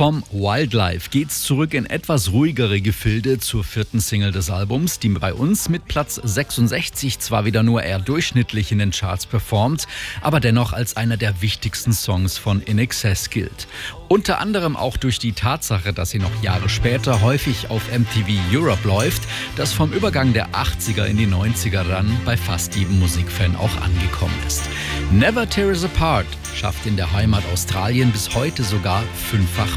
Vom Wildlife geht's zurück in etwas ruhigere Gefilde zur 4. Single des Albums, die bei uns mit Platz 66 zwar wieder nur eher durchschnittlich in den Charts performt, aber dennoch als einer der wichtigsten Songs von INXS gilt. Unter anderem auch durch die Tatsache, dass sie noch Jahre später häufig auf MTV Europe läuft, das vom Übergang der 80er in die 90er dann bei fast jedem Musikfan auch angekommen ist. Never Tear Us Apart schafft in der Heimat Australien bis heute sogar 5-fach